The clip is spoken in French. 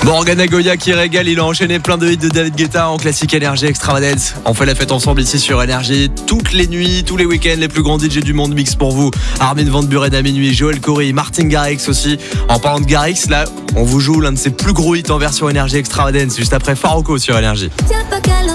Morgan Goya qui régale, il a enchaîné plein de hits de David Guetta en classique Énergie Extravagance. On fait la fête ensemble ici sur Énergie, toutes les nuits, tous les week-ends, les plus grands DJ du monde mix pour vous. Armin van Buuren à minuit, Joël Corry, Martin Garrix aussi. En parlant de Garrix, là, on vous joue l'un de ses plus gros hits en version Énergie Extravagance, juste après Faroko sur Énergie.